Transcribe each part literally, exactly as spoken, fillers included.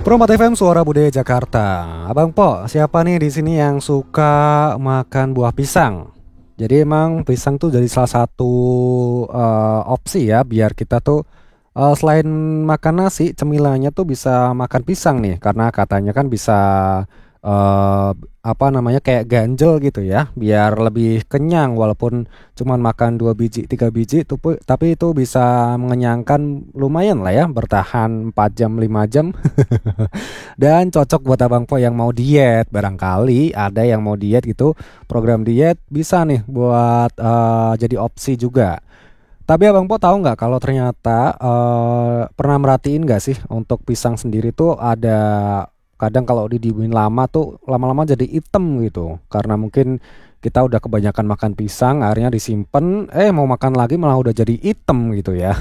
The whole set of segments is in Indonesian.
Promat F M Suara Budaya Jakarta. Abang Po, siapa nih di sini yang suka makan buah pisang? Jadi emang pisang tuh jadi salah satu eh, opsi ya biar kita tuh eh, selain makan nasi, cemilannya tuh bisa makan pisang nih karena katanya kan bisa eh, apa namanya kayak ganjel gitu ya, biar lebih kenyang walaupun cuman makan dua biji, tiga biji tuh pu- tapi itu bisa mengenyangkan lumayan lah ya, bertahan empat jam, lima jam. Dan cocok buat Abang Po yang mau diet. Barangkali ada yang mau diet gitu, program diet bisa nih buat eh, jadi opsi juga. Tapi Abang Po tahu nggak kalau ternyata eh, pernah merhatiin nggak sih untuk pisang sendiri tuh ada kadang kalau didiemin lama tuh lama-lama jadi hitam gitu. Karena mungkin kita udah kebanyakan makan pisang, akhirnya disimpan, eh mau makan lagi malah udah jadi hitam gitu ya.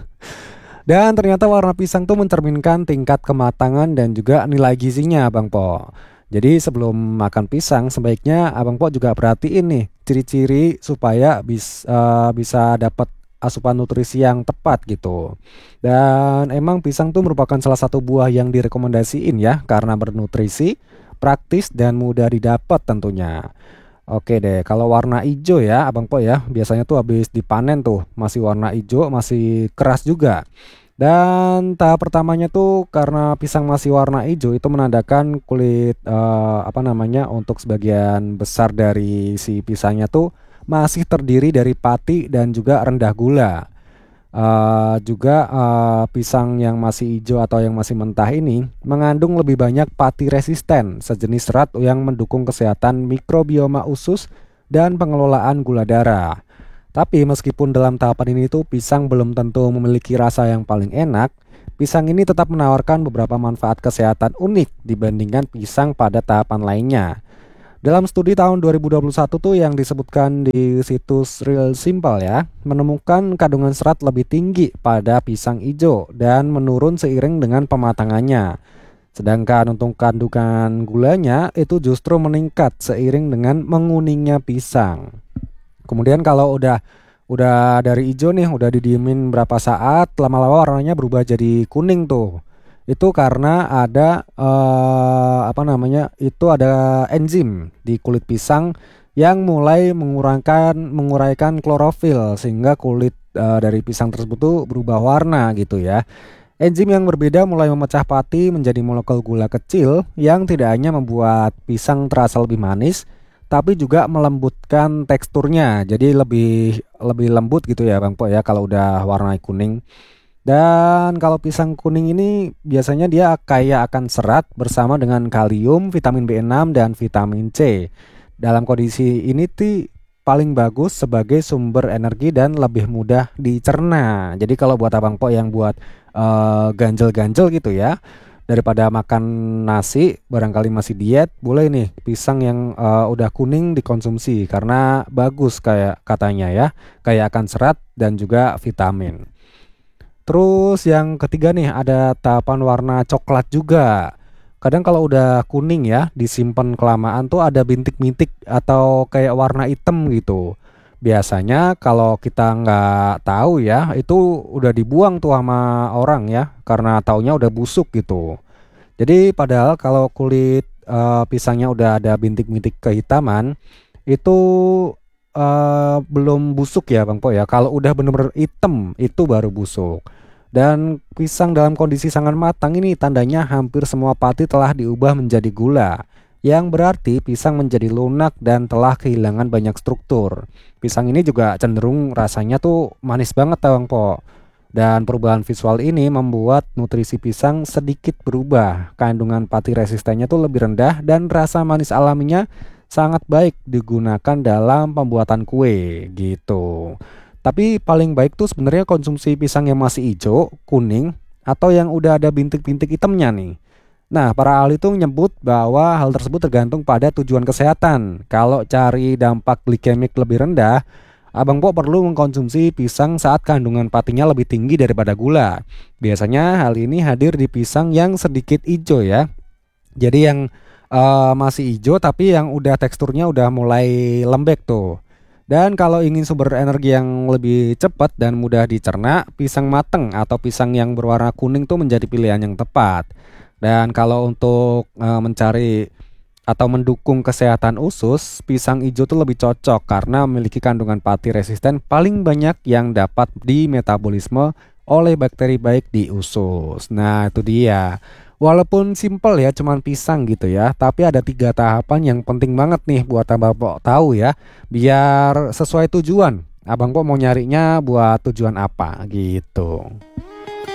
Dan ternyata warna pisang tuh mencerminkan tingkat kematangan dan juga nilai gizinya, Bang Po. Jadi sebelum makan pisang, sebaiknya Abang Po juga perhatiin nih ciri-ciri supaya bis, eh, bisa dapat asupan nutrisi yang tepat gitu. Dan emang pisang tuh merupakan salah satu buah yang direkomendasiin ya karena bernutrisi, praktis dan mudah didapat tentunya. Oke deh, kalau warna hijau ya, Abang Po ya, biasanya tuh habis dipanen tuh masih warna hijau, masih keras juga. Dan tahap pertamanya tuh karena pisang masih warna hijau itu menandakan kulit eh, apa namanya untuk sebagian besar dari si pisangnya tuh masih terdiri dari pati dan juga rendah gula. Eh, juga eh, pisang yang masih hijau atau yang masih mentah ini mengandung lebih banyak pati resisten, sejenis serat yang mendukung kesehatan mikrobioma usus dan pengelolaan gula darah. Tapi meskipun dalam tahapan ini tuh pisang belum tentu memiliki rasa yang paling enak, pisang ini tetap menawarkan beberapa manfaat kesehatan unik dibandingkan pisang pada tahapan lainnya. Dalam studi tahun dua ribu dua puluh satu tuh yang disebutkan di situs Real Simple ya, menemukan kandungan serat lebih tinggi pada pisang hijau dan menurun seiring dengan pematangannya. Sedangkan untuk kandungan gulanya itu justru meningkat seiring dengan menguningnya pisang. Kemudian kalau udah udah dari hijau nih, udah didiemin berapa saat, lama-lama warnanya berubah jadi kuning tuh. Itu karena ada eh, apa namanya? Itu ada enzim di kulit pisang yang mulai mengurangkan menguraikan klorofil sehingga kulit eh, dari pisang tersebut tuh berubah warna gitu ya. Enzim yang berbeda mulai memecah pati menjadi molekul gula kecil yang tidak hanya membuat pisang terasa lebih manis, tapi juga melembutkan teksturnya. Jadi lebih lebih lembut gitu ya Bang Po ya kalau udah warna kuning. Dan kalau pisang kuning ini biasanya dia kaya akan serat bersama dengan kalium, vitamin B enam dan vitamin C. Dalam kondisi ini tuh paling bagus sebagai sumber energi dan lebih mudah dicerna. Jadi kalau buat Abang Po yang buat eh, ganjel-ganjel gitu ya, daripada makan nasi barangkali masih diet, boleh nih pisang yang eh, udah kuning dikonsumsi karena bagus kayak katanya ya, kaya akan serat dan juga vitamin. Terus yang ketiga nih ada tahapan warna coklat juga. Kadang kalau udah kuning ya disimpan kelamaan tuh ada bintik-bintik atau kayak warna hitam gitu. Biasanya kalau kita nggak tahu ya itu udah dibuang tuh sama orang ya karena taunya udah busuk gitu. Jadi padahal kalau kulit eh, pisangnya udah ada bintik-bintik kehitaman itu eh, belum busuk ya Bang Po ya. Kalau udah bener-bener hitam itu baru busuk. Dan pisang dalam kondisi sangat matang ini tandanya hampir semua pati telah diubah menjadi gula. Yang berarti pisang menjadi lunak dan telah kehilangan banyak struktur. Pisang ini juga cenderung rasanya tuh manis banget ya Bang Po. Dan perubahan visual ini membuat nutrisi pisang sedikit berubah. Kandungan pati resistennya tuh lebih rendah dan rasa manis alaminya sangat baik digunakan dalam pembuatan kue gitu. Tapi paling baik tuh sebenarnya konsumsi pisang yang masih hijau, kuning, atau yang udah ada bintik-bintik hitamnya nih. Nah, para ahli tuh menyebut bahwa hal tersebut tergantung pada tujuan kesehatan. Kalau cari dampak glikemik lebih rendah, Abang Po perlu mengkonsumsi pisang saat kandungan patinya lebih tinggi daripada gula. Biasanya hal ini hadir di pisang yang sedikit hijau ya. Jadi yang eh, masih hijau tapi yang udah teksturnya udah mulai lembek tuh. Dan kalau ingin sumber energi yang lebih cepat dan mudah dicerna, pisang mateng atau pisang yang berwarna kuning tuh menjadi pilihan yang tepat. Dan kalau untuk eh, mencari atau mendukung kesehatan usus, pisang hijau tuh lebih cocok karena memiliki kandungan pati resisten paling banyak yang dapat dimetabolisme oleh bakteri baik di usus. Nah, itu dia. Walaupun simpel ya, cuman pisang gitu ya, tapi ada tiga tahapan yang penting banget nih buat Abang Po tahu ya, biar sesuai tujuan. Abang Po mau nyarinya buat tujuan apa gitu.